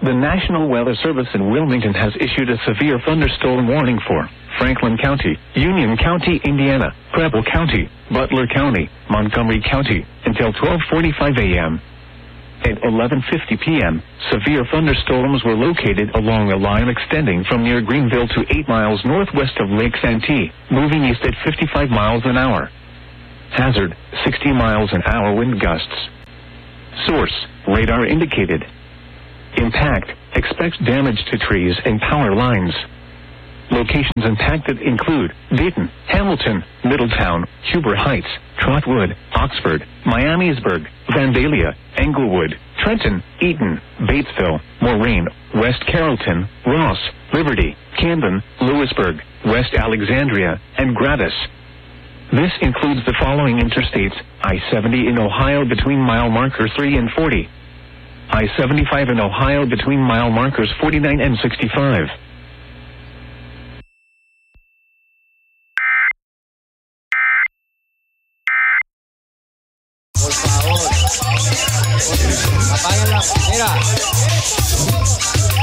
The National Weather Service in Wilmington has issued a severe thunderstorm warning for Franklin County, Union County, Indiana, Preble County, Butler County, Montgomery County, until 12:45 a.m. At 11:50 p.m., severe thunderstorms were located along a line extending from near Greenville to 8 miles northwest of Lake Santee, moving east at 55 miles an hour. Hazard, 60 miles an hour wind gusts. Source, radar indicated. Impact, expect damage to trees and power lines. Locations impacted include Dayton, Hamilton, Middletown, Huber Heights, Trotwood, Oxford, Miamisburg, Vandalia, Englewood, Trenton, Eaton, Batesville, Moraine, West Carrollton, Ross, Liberty, Camden, Lewisburg, West Alexandria, and Gravis. This includes the following interstates: I-70 in Ohio between mile markers 3 and 40. I-75 in Ohio between mile markers 49 and 65. Por favor, apaguen la... Mira.